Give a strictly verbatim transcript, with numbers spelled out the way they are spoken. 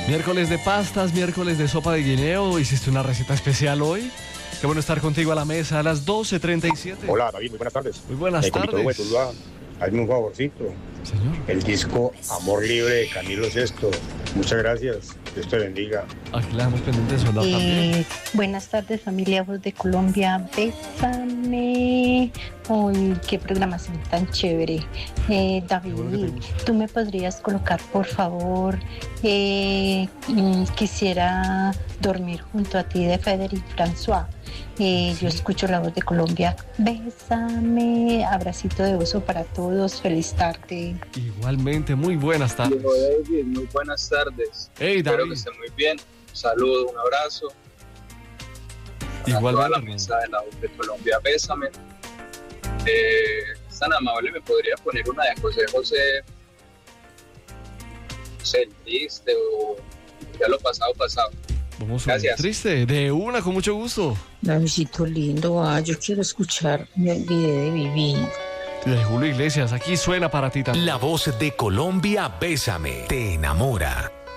Miércoles de pastas, miércoles de sopa de guineo. ¿Hiciste una receta especial hoy? Qué bueno estar contigo a la mesa a las doce treinta y siete. Hola, David, muy buenas tardes. Muy buenas eh, tardes. Comito Tuluá, hazme un favorcito. Señor. El disco Amor Libre de Camilo Sesto. Muchas gracias. Dios te bendiga. Aquí la damos pendiente de soldar Eh, también. buenas tardes, familia Voz de Colombia. Bésame. Uy, qué programación tan chévere. Eh, David, Qué bueno que te gusta. ¿tú me podrías colocar, por favor? Eh, mm, quisiera dormir junto a ti de Federic François. Eh, yo escucho la Voz de Colombia. Bésame. Abracito de oso para todos. Feliz tarde. Igualmente, muy buenas tardes. Diego David, muy buenas tardes. Hey, Espero David. que estén muy bien. Un saludo, un abrazo. Para Igualmente, toda la hermano. mesa de la Voz de Colombia, bésame. Eh, es tan amable, me podría poner una de José José, no sé, el triste o ya lo pasado, pasado. Vamos a ver. Gracias. Triste, de una, con mucho gusto. Davidcito lindo, ah, yo quiero escuchar Me olvidé de vivir. De Julio Iglesias, aquí suena para ti también. La Voz de Colombia, bésame, te enamora.